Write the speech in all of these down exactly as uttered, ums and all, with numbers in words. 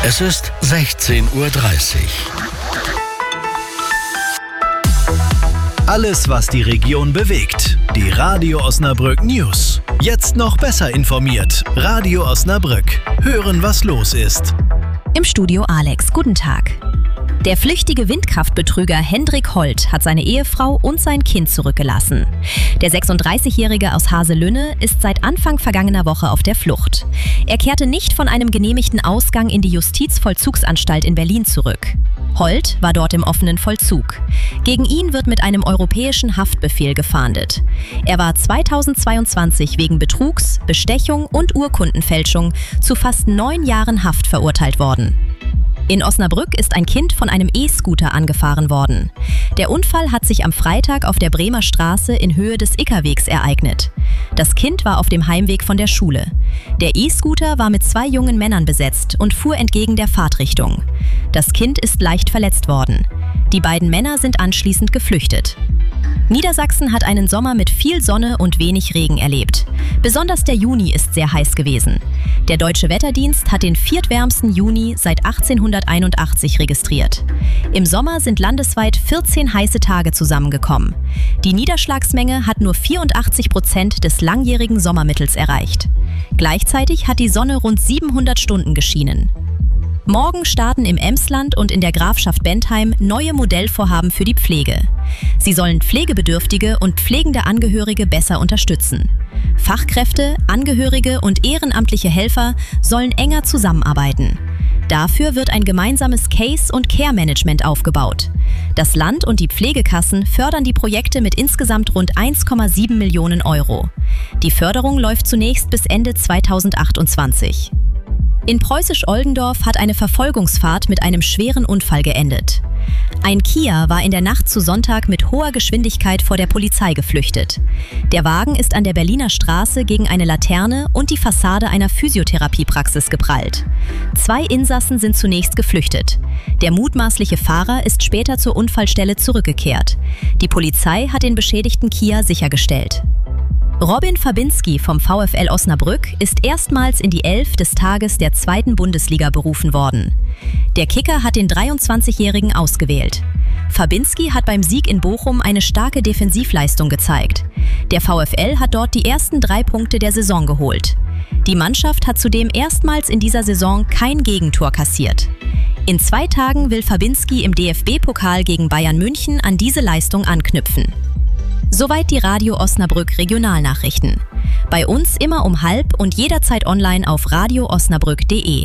Es ist sechzehn Uhr dreißig. Alles, was die Region bewegt. Die Radio Osnabrück News. Jetzt noch besser informiert. Radio Osnabrück. Hören, was los ist. Im Studio Alex. Guten Tag. Der flüchtige Windkraftbetrüger Hendrik Holt hat seine Ehefrau und sein Kind zurückgelassen. Der sechsunddreißigjährige aus Haselünne ist seit Anfang vergangener Woche auf der Flucht. Er kehrte nicht von einem genehmigten Ausgang in die Justizvollzugsanstalt in Berlin zurück. Holt war dort im offenen Vollzug. Gegen ihn wird mit einem europäischen Haftbefehl gefahndet. Er war zweitausendzweiundzwanzig wegen Betrugs, Bestechung und Urkundenfälschung zu fast neun Jahren Haft verurteilt worden. In Osnabrück ist ein Kind von einem E-Scooter angefahren worden. Der Unfall hat sich am Freitag auf der Bremer Straße in Höhe des Ickerwegs ereignet. Das Kind war auf dem Heimweg von der Schule. Der E-Scooter war mit zwei jungen Männern besetzt und fuhr entgegen der Fahrtrichtung. Das Kind ist leicht verletzt worden. Die beiden Männer sind anschließend geflüchtet. Niedersachsen hat einen Sommer mit viel Sonne und wenig Regen erlebt. Besonders der Juni ist sehr heiß gewesen. Der Deutsche Wetterdienst hat den viertwärmsten Juni seit achtzehnhunderteinundachtzig registriert. Im Sommer sind landesweit vierzehn heiße Tage zusammengekommen. Die Niederschlagsmenge hat nur vierundachtzig Prozent des langjährigen Sommermittels erreicht. Gleichzeitig hat die Sonne rund siebenhundert Stunden geschienen. Morgen starten im Emsland und in der Grafschaft Bentheim neue Modellvorhaben für die Pflege. Sie sollen pflegebedürftige und pflegende Angehörige besser unterstützen. Fachkräfte, Angehörige und ehrenamtliche Helfer sollen enger zusammenarbeiten. Dafür wird ein gemeinsames Case- und Care-Management aufgebaut. Das Land und die Pflegekassen fördern die Projekte mit insgesamt rund eins Komma sieben Millionen Euro. Die Förderung läuft zunächst bis Ende zweitausendachtundzwanzig. In Preußisch-Oldendorf hat eine Verfolgungsfahrt mit einem schweren Unfall geendet. Ein Kia war in der Nacht zu Sonntag mit hoher Geschwindigkeit vor der Polizei geflüchtet. Der Wagen ist an der Berliner Straße gegen eine Laterne und die Fassade einer Physiotherapiepraxis geprallt. Zwei Insassen sind zunächst geflüchtet. Der mutmaßliche Fahrer ist später zur Unfallstelle zurückgekehrt. Die Polizei hat den beschädigten Kia sichergestellt. Robin Fabinski vom VfL Osnabrück ist erstmals in die Elf des Tages der zweiten Bundesliga berufen worden. Der Kicker hat den dreiundzwanzigjährigen ausgewählt. Fabinski hat beim Sieg in Bochum eine starke Defensivleistung gezeigt. Der VfL hat dort die ersten drei Punkte der Saison geholt. Die Mannschaft hat zudem erstmals in dieser Saison kein Gegentor kassiert. In zwei Tagen will Fabinski im D F B-Pokal gegen Bayern München an diese Leistung anknüpfen. Soweit die Radio Osnabrück Regionalnachrichten. Bei uns immer um halb und jederzeit online auf radio osnabrück punkt de.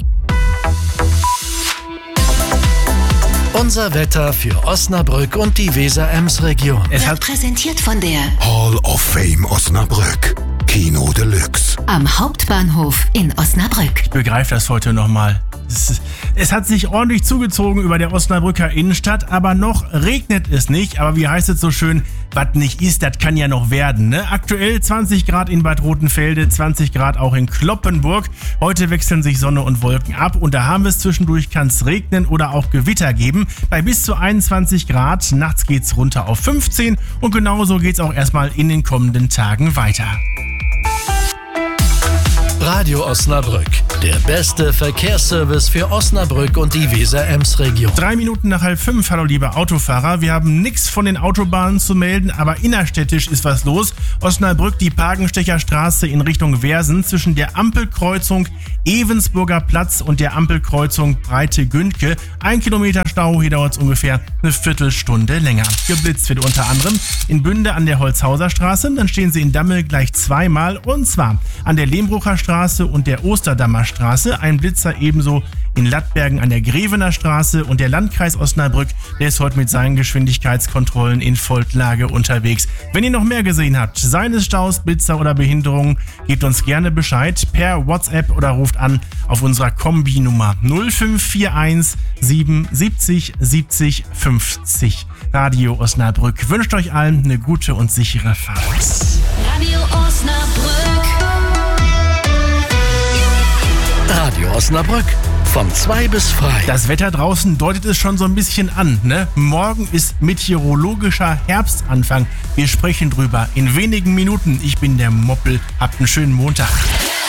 Unser Wetter für Osnabrück und die Weser-Ems-Region. Es hat präsentiert von der Hall of Fame Osnabrück. Kino Deluxe. Am Hauptbahnhof in Osnabrück. Ich begreife das heute nochmal. Es, es hat sich ordentlich zugezogen über der Osnabrücker Innenstadt, aber noch regnet es nicht. Aber wie heißt es so schön, was nicht ist, das kann ja noch werden. Ne? Aktuell zwanzig Grad in Bad Rotenfelde, zwanzig Grad auch in Cloppenburg. Heute wechseln sich Sonne und Wolken ab und da haben wir es zwischendurch, kann es regnen oder auch Gewitter geben. Bei bis zu einundzwanzig Grad, nachts geht es runter auf fünfzehn und genauso geht es auch erstmal in den kommenden Tagen weiter. Radio Osnabrück, der beste Verkehrsservice für Osnabrück und die Weser-Ems-Region. Drei Minuten nach halb fünf, hallo liebe Autofahrer. Wir haben nichts von den Autobahnen zu melden, aber innerstädtisch ist was los. Osnabrück, die Pagenstecher Straße in Richtung Versen zwischen der Ampelkreuzung Evensburger Platz und der Ampelkreuzung Breite Gündke. Ein Kilometer Stau, hier dauert es ungefähr eine Viertelstunde länger. Geblitzt wird unter anderem in Bünde an der Holzhauser Straße, dann stehen sie in Dammel gleich zweimal und zwar an der Lehmbrucher Straße und der Osterdammer Straße. Ein Blitzer ebenso in Lattbergen an der Grevener Straße und der Landkreis Osnabrück, der ist heute mit seinen Geschwindigkeitskontrollen in Volllage unterwegs. Wenn ihr noch mehr gesehen habt, seien es Staus, Blitzer oder Behinderungen, gebt uns gerne Bescheid per WhatsApp oder ruft an auf unserer Kombi-Nummer null fünf vier eins sieben siebzig siebzig fünfzig. Radio Osnabrück wünscht euch allen eine gute und sichere Fahrt. Radio Osnabrück. Radio Osnabrück, von zwei bis frei. Das Wetter draußen deutet es schon so ein bisschen an, ne? Morgen ist meteorologischer Herbstanfang. Wir sprechen drüber in wenigen Minuten. Ich bin der Moppel. Habt einen schönen Montag.